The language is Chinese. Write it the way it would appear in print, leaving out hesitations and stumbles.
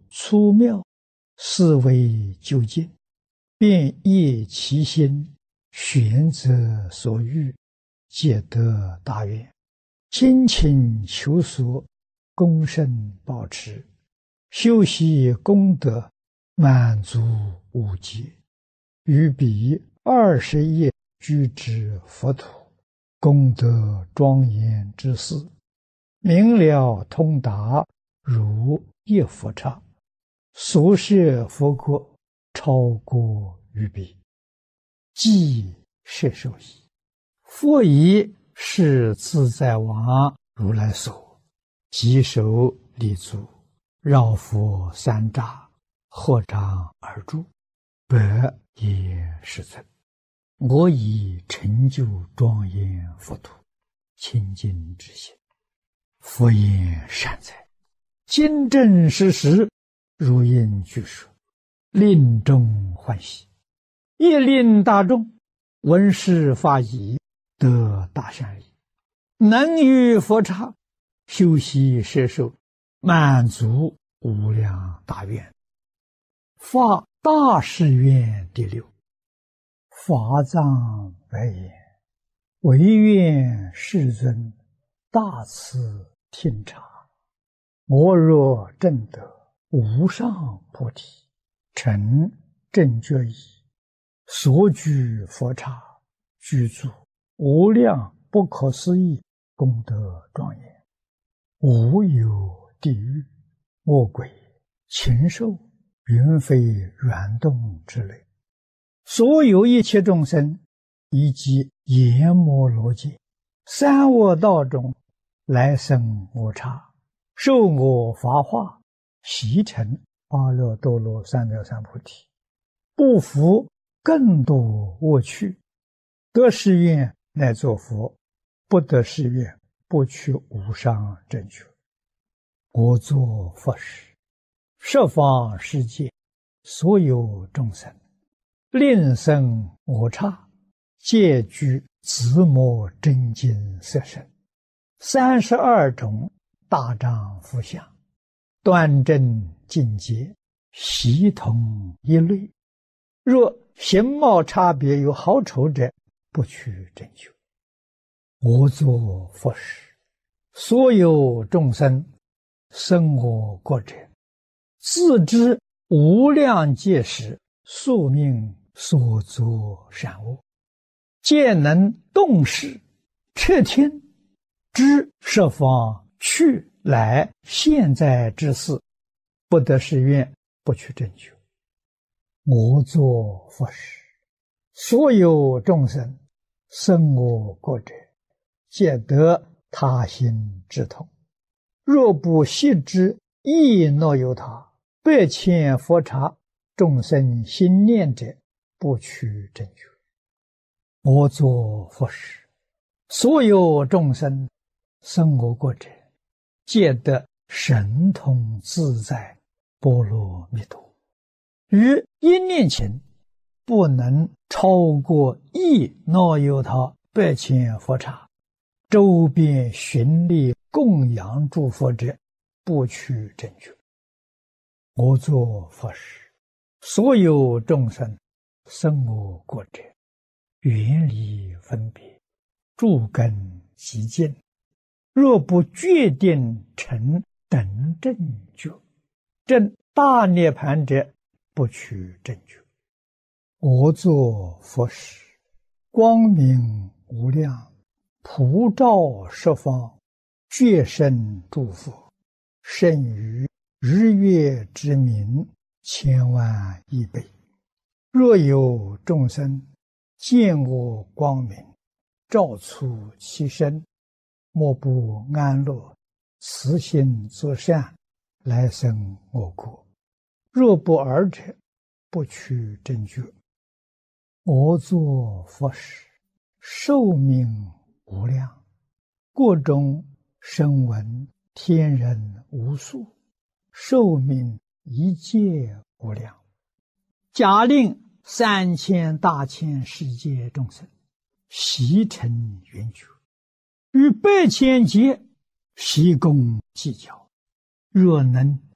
粗妙，思维究竟，便业其心，玄则所欲，皆得大愿。精勤求索，功胜保持，修习功德，满足无极。于彼20业居之佛土，功德庄严之事，明了通达，如一佛刹，所摄佛国，超过于彼。即摄受矣。佛以是自在王如来所，稽首立足，绕佛三匝，合掌而住，百业世尊。我以成就庄严佛土，清净之心。佛言善哉，今正实实，如应具说，令众欢喜，亦令大众闻是法已，得大善利，能于佛刹修习摄受，满足无量大愿。发大誓愿第六。法藏白言：唯愿世尊大慈听察，我若证得无上菩提，成正觉已，所居佛刹，具足无量不可思议功德庄严，无有地狱、恶鬼、禽兽、云飞缘动之类，所有一切众生，以及阎摩罗界、三恶道中来生我刹，受我法化，习成阿耨多罗三藐三菩提，不服更多恶趣，得誓愿乃作佛，不得誓愿不取无上正觉。我作佛时，十方世界所有众生，令生我刹，皆具自摩真经色身，32种大丈夫相，端正净洁，悉同一类。若形貌差别有好丑者，不取正觉。我作佛时，所有众生生我国者，自知无量劫时宿命所作善恶，皆能动识彻听，知十方去来现在之事，不得誓愿不取正觉。我作佛时，所有众生生我国者，皆得他心之痛。若不悉知亦若有他，100千佛刹众生心念者，不取正觉。我作佛时，所有众生生我国者，皆得神通自在波罗蜜多。于一念前，不能超过亦若有他100千佛刹，周边寻历供养诸佛者，不取正觉。我作佛时，所有众生生我国者，远离分别，诸根极净，若不决定成等正觉，证大涅盘者，不取正觉。我作佛时，光明无量，普照十方，觉生诸佛，胜于日月之明千万亿倍。若有众生见我光明，照出其身，莫不安乐，慈心作善，来生我国。若不尔者，不取正觉。我作佛时，寿命无量，各种声闻天人无数，寿命一切无量。假令3000大千世界众生悉成圆觉，于100千劫悉共计较，若能